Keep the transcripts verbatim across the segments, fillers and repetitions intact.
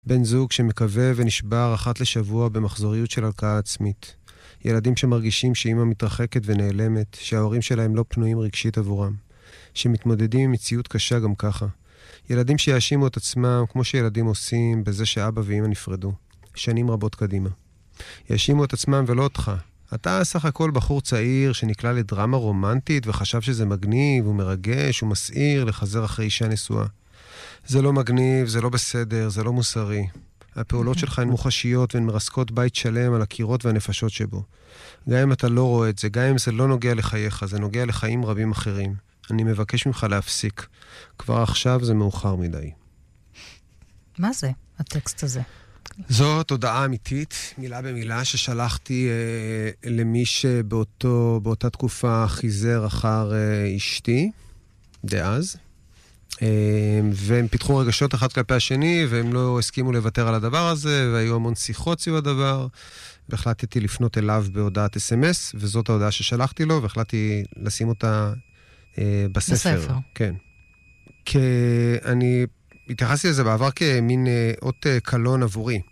בן זוג שמקווה ונשבר אחת לשבוע במחזוריות של הלקאה עצמית. ילדים שמרגישים שאמא מתרחקת ונעלמת, שההורים שלהם לא פנויים רגשית עבורם. שמתמודדים עם מציאות קשה גם ככה. ילדים שיאשימו את עצמם כמו שילדים עושים בזה שאבא ואמא נפרדו. שנים רבות קדימה. יאשימו את עצמם ולא אותך. אתה סך הכל בחור צעיר שנקלע לדרמה רומנטית וחשב שזה מגניב ומרגש ומסעיר לחזר אחרי אישה נשואה. זה לא מגניב, זה לא בסדר, זה לא מוסרי. הפעולות שלך הן מוחשיות והן מרסקות בית שלם על הקירות והנפשות שבו. גם אם אתה לא רואה את זה, גם אם זה לא נוגע לחייך, זה נוגע לחיים רבים אחרים. אני מבקש ממך להפסיק. כבר עכשיו זה מאוחר מדי. מה זה, הטקסט הזה? זאת הודעה אמיתית, מילה במילה, ששלחתי אה, למי שבאותו, באותה תקופה חיזר אחר אה, אשתי, דאז. אה, והם פיתחו רגשות אחד כלפי השני, והם לא הסכימו לוותר על הדבר הזה, והיו המון שיחות סביב הדבר, והחלטתי לפנות אליו בהודעת אס אם אס, וזאת ההודעה ששלחתי לו, והחלטתי לשים אותה אה, בספר. בספר. כן. כי אני התייחסתי לזה בעבר כמין אה, אות אה, קלון עבורי.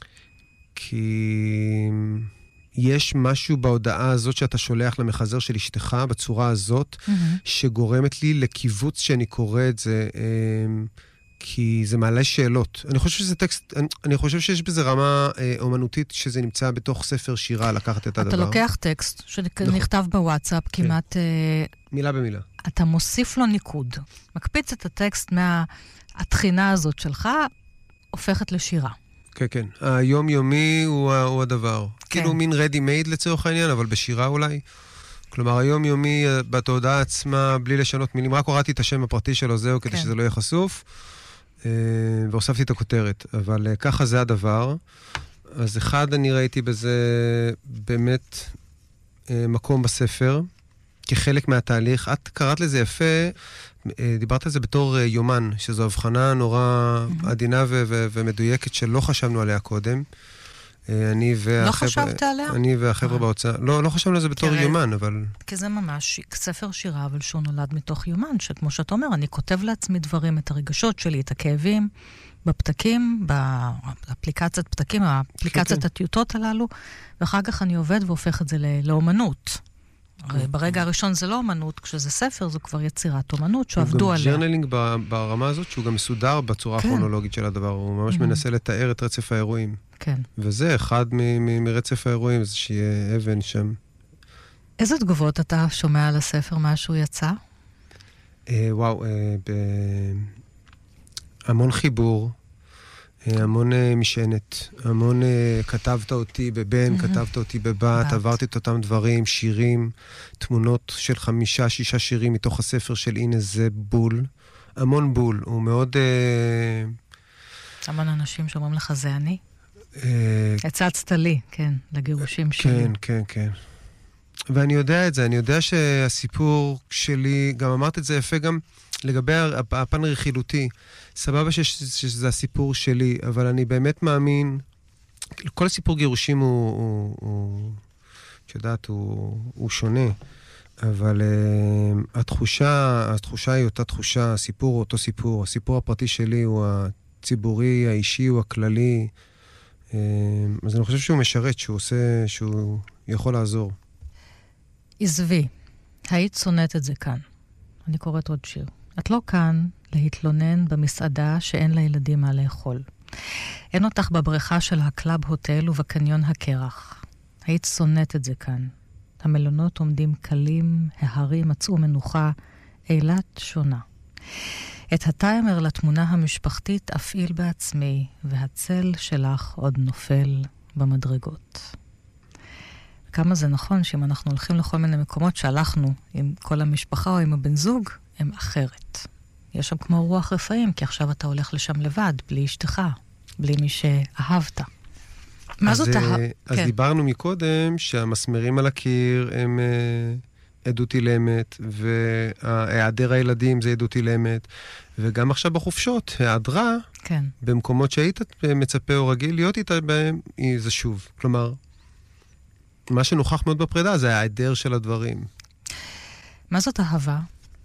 כי יש משהו בהודעה הזאת שאתה שולח למחזר של אשתך בצורה הזאת, mm-hmm. שגורמת לי לקיבוץ שאני קורא את זה, אה, כי זה מעלה שאלות. אני חושב שזה טקסט, אני, אני חושב שיש בזה רמה אה, אומנותית שזה נמצא בתוך ספר שירה, לקחת את הדבר. אתה לוקח טקסט שנכתב בוואטסאפ, כן. כמעט... אה, מילה במילה. אתה מוסיף לו ניקוד. מקפיץ את הטקסט מהתחינה הזאת שלך, הופכת לשירה. כן, כן. היומיומי הוא, הוא הדבר. כן. כאילו מין ready made לצורך העניין, אבל בשירה אולי. כלומר, היומיומי בתודעה עצמה, בלי לשנות מילים, רק הורדתי את השם הפרטי שלו, זהו, כדי כן. שזה לא יהיה חשוף, והוספתי את הכותרת. אבל ככה זה הדבר. אז אחד, אני ראיתי בזה באמת מקום בספר, כחלק מהתהליך. את קראת לזה יפה, דיברת על זה בתור יומן, שזו הבחנה נורא עדינה ו- ו- ומדויקת שלא חשבנו עליה קודם. אני והחבר'ה... לא חשבת עליה? אני והחבר'ה בהוצאה. לא, לא חשבנו על זה בתור יומן, אבל... כי זה ממש ספר שירה, אבל שהוא נולד מתוך יומן, שכמו שאת אומר, אני כותב לעצמי דברים, את הרגשות שלי, את הכאבים, בפתקים, באפליקציית פתקים, האפליקציית הטיוטות הללו, ואחר כך אני עובד והופך את זה לאומנות. ברגע הראשון זה לא אומנות, כשזה ספר זו כבר יצירת אומנות שעבדו עליה. הוא גם ג'רנלינג ברמה הזאת שהוא גם מסודר בצורה הכרונולוגית של הדבר, הוא ממש מנסה לתאר את רצף האירועים. כן. וזה אחד מרצף האירועים, זה שיהיה אבן שם. איזה תגובות אתה שומע על הספר, משהו יצא? וואו, המון חיבור, המון משענת, המון כתבת אותי בבן, כתבת אותי בבת, עברתי את אותם דברים, שירים, תמונות של חמישה, שישה שירים מתוך הספר של הנה זה בול. המון בול, הוא מאוד... המון אנשים שאומרים לך זה אני? הצצת לי, כן, לגירושים שלי. כן, כן, כן. ואני יודע את זה, אני יודע שהסיפור שלי, גם אמרת את זה יפה גם לגבי הפן הרכילותי, סבבה שזה הסיפור שלי, אבל אני באמת מאמין, כל הסיפור גירושים הוא, הוא, הוא שדעת, הוא, הוא שונה, אבל uh, התחושה, התחושה היא אותה תחושה, הסיפור הוא אותו סיפור, הסיפור הפרטי שלי הוא הציבורי, האישי, הוא הכללי, uh, אז אני חושב שהוא משרת, שהוא עושה, שהוא יכול לעזור. עזבי, היית שונאת את זה כאן. אני קוראת עוד שיר. את לא כאן להתלונן במסעדה שאין לילדים מה לאכול. אין אותך בבריכה של הקלאב הוטל ובקניון הקרח. היית שונאת את זה כאן. המלונות עומדים קלים, ההרים מצאו מנוחה, אילת שונה. את הטיימר לתמונה המשפחתית אפעיל בעצמי, והצל שלך עוד נופל במדרגות. כמה זה נכון שאם אנחנו הולכים לכל מיני מקומות שהלכנו עם כל המשפחה או עם הבן זוג, הם אחרת. יש שם כמו רוח רפאים, כי עכשיו אתה הולך לשם לבד, בלי אשתך, בלי מי שאהבת. מה זאת אהב? אז דיברנו מקודם שהמסמרים על הקיר הם עדות אילמת, והיעדר הילדים זה עדות אילמת, וגם עכשיו בחופשות, היעדרה, במקומות שהיית מצפה או רגיל להיות איתה בהם, זה שוב. כלומר, מה שנוכח מאוד בפרידה זה ההיעדר של הדברים. מה זאת אהבה?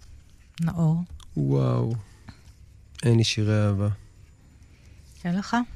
נאור? וואו. אין לי שירי אהבה. אין לך?